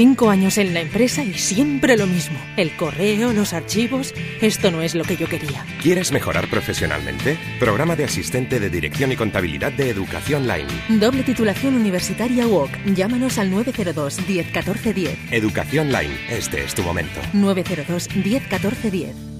5 años en la empresa y siempre lo mismo. El correo, los archivos... Esto no es lo que yo quería. ¿Quieres mejorar profesionalmente? Programa de asistente de dirección y contabilidad de Educación Line. Doble titulación universitaria UOC. Llámanos al 902 10 14 10. Educación Line. Este es tu momento. 902 10 14 10.